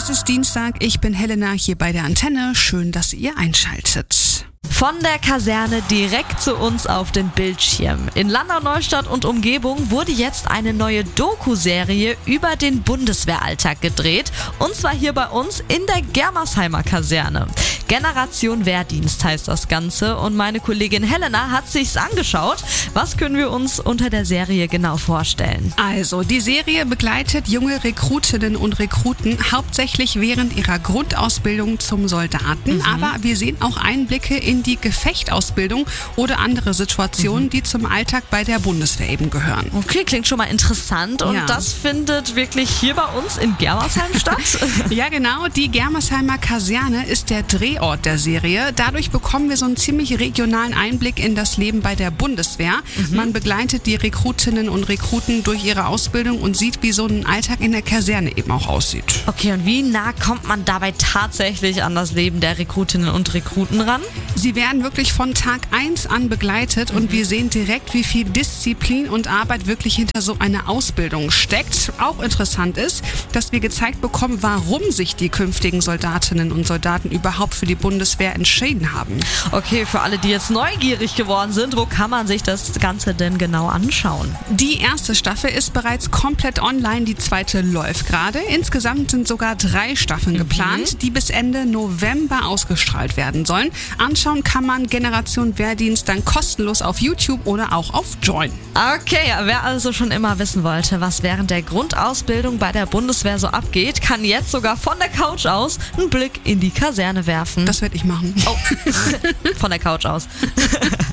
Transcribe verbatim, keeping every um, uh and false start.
Es ist Dienstag, ich bin Helena hier bei der Antenne. Schön, dass ihr einschaltet. Von der Kaserne direkt zu uns auf den Bildschirm. In Landau-Neustadt und Umgebung wurde jetzt eine neue Doku-Serie über den Bundeswehralltag gedreht. Und zwar hier bei uns in der Germersheimer Kaserne. Generation Wehrdienst heißt das Ganze und meine Kollegin Helena hat sich's angeschaut. Was können wir uns unter der Serie genau vorstellen? Also, die Serie begleitet junge Rekrutinnen und Rekruten hauptsächlich während ihrer Grundausbildung zum Soldaten. Mhm. Aber wir sehen auch Einblicke in die Gefechtsausbildung oder andere Situationen, mhm. die zum Alltag bei der Bundeswehr eben gehören. Okay, klingt schon mal interessant und ja. das findet wirklich hier bei uns in Germersheim statt? Ja genau, die Germersheimer Kaserne ist der Drehort der Serie. Dadurch bekommen wir so einen ziemlich regionalen Einblick in das Leben bei der Bundeswehr. Mhm. Man begleitet die Rekrutinnen und Rekruten durch ihre Ausbildung und sieht, wie so ein Alltag in der Kaserne eben auch aussieht. Okay, und wie nah kommt man dabei tatsächlich an das Leben der Rekrutinnen und Rekruten ran? Sie werden wirklich von Tag eins an begleitet und wir sehen direkt, wie viel Disziplin und Arbeit wirklich hinter so einer Ausbildung steckt. Auch interessant ist, dass wir gezeigt bekommen, warum sich die künftigen Soldatinnen und Soldaten überhaupt für die Bundeswehr entschieden haben. Okay, für alle, die jetzt neugierig geworden sind, wo kann man sich das Ganze denn genau anschauen? Die erste Staffel ist bereits komplett online, die zweite läuft gerade. Insgesamt sind sogar drei Staffeln mhm. geplant, die bis Ende November ausgestrahlt werden sollen. Anschauen kann man Generation Wehrdienst dann kostenlos auf YouTube oder auch auf Join. Okay, wer also schon immer wissen wollte, was während der Grundausbildung bei der Bundeswehr so abgeht, kann jetzt sogar von der Couch aus einen Blick in die Kaserne werfen. Das werde ich machen. Oh, von der Couch aus.